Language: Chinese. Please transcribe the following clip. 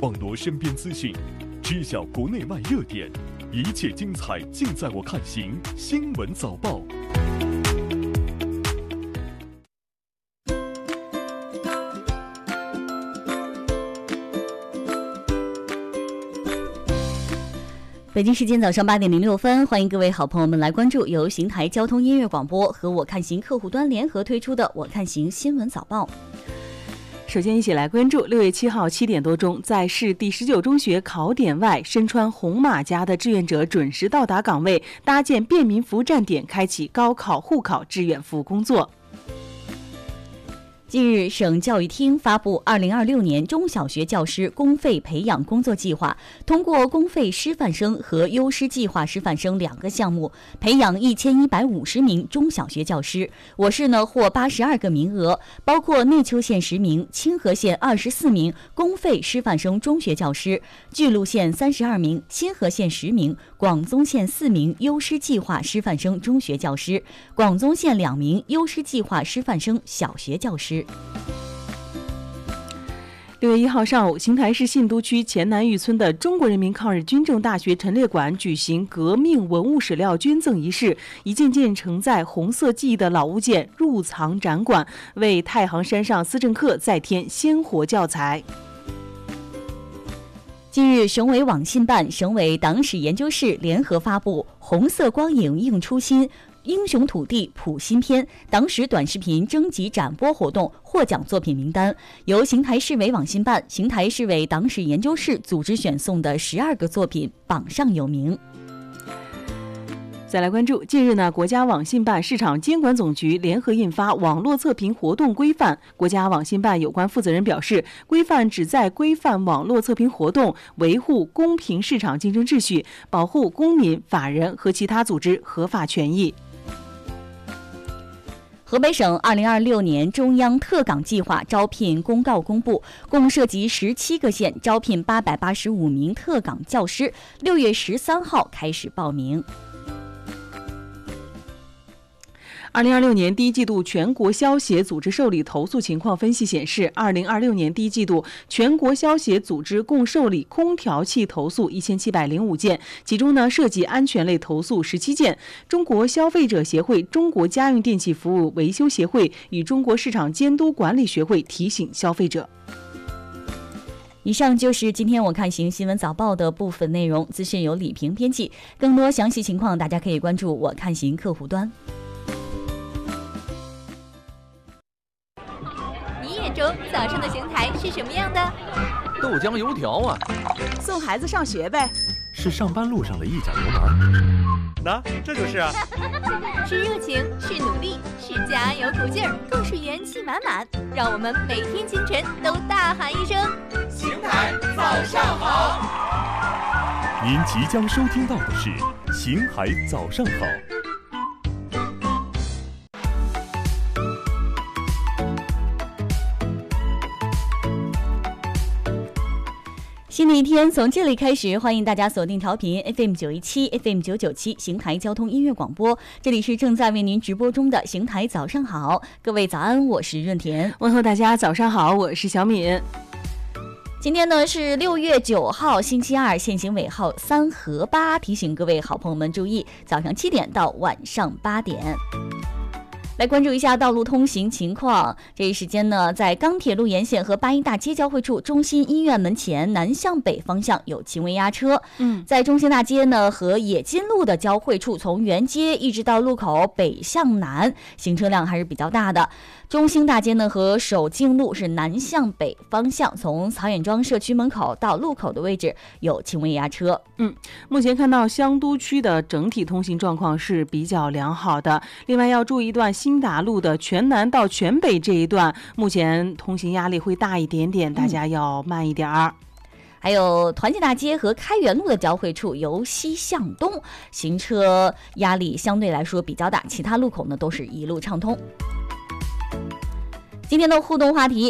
网罗身边资讯，知晓国内外热点，一切精彩尽在我看行新闻早报。 北京时间早上8点06分，欢迎各位好朋友们来关注由邢台交通音乐广播和我看行客户端联合推出的我看行新闻早报。 首先一起来关注6月7号7点多钟，在市第19中学考点外，身穿红马甲的志愿者准时到达岗位，搭建便民服务站点，开启高考护考志愿服务工作。 近日，省教育厅发布2026年中小学教师公费培养工作计划，通过公费师范生和优师计划师范生2个项目，培养1150名中小学教师。我市获82个名额，包括内丘县10名、清河县24名公费师范生中学教师，巨鹿县32名、新河县10名、广宗县4名优师计划师范生中学教师，广宗县2名优师计划师范生小学教师。 6月1号上午，邢台市信都区前南峪村的中国人民抗日军政大学陈列馆举行革命文物史料捐赠仪式，一件件承载红色记忆的老物件入藏展馆，为太行山上思政课再添鲜活教材。 近日，省委网信办、省委党史研究室联合发布《红色光影映初心，英雄土地谱新篇》党史短视频征集展播活动获奖作品名单，由邢台市委网信办、邢台市委党史研究室组织选送的12个作品榜上有名。 再来关注，近日国家网信办、市场监管总局联合印发《网络测评活动规范》。国家网信办有关负责人表示，规范旨在规范网络测评活动，维护公平市场竞争秩序，保护公民、法人和其他组织合法权益。 河北省2026年中央特岗计划招聘公告公布，共涉及17个县，招聘885名特岗教师，6月13号开始报名。 2026年第一季度全国消协组织受理投诉情况分析显示，2026年第一季度全国消协组织共受理空调器投诉1705件，其中涉及安全类投诉17件。中国消费者协会、中国家用电气服务维修协会与中国市场监督管理学会提醒消费者。 以上就是今天我看行新闻早报的部分内容，资讯由李平编辑，更多详细情况大家可以关注我看行客户端。 中早上的邢台是什么样的？ 豆浆油条啊， 送孩子上学呗。 是上班路上的一脚油门。 那这就是啊。 是热情，是努力，是加油鼓劲儿，更是元气满满。让我们每天清晨都大喊一声： 邢台早上好！ 您即将收听到的是邢台早上好。 新的一天从这里开始，欢迎大家锁定调频 FM917 FM997 邢台交通音乐广播，这里是正在为您直播中的邢台早上好。各位早安，我是润田。 问候大家早上好，我是小敏。 今天是6月9号星期二，限行尾号3和8，提醒各位好朋友们注意，早上7点到晚上8点。来关注一下道路通行情况。这一时间在钢铁路沿线和八一大街交汇处中心医院门前南向北方向有轻微压车。在中兴大街和冶金路的交汇处，从原街一直到路口北向南，行车量还是比较大的。中兴大街和首敬路是南向北方向，从曹眼庄社区门口到路口的位置有轻微压车。 目前看到香都区的整体通行状况是比较良好的。另外要注意一段新达路的全南到全北这一段，目前通行压力会大一点点，大家要慢一点儿。 还有团结大街和开元路的交汇处由西向东，行车压力相对来说比较大，其他路口都是一路畅通。今天的互动话题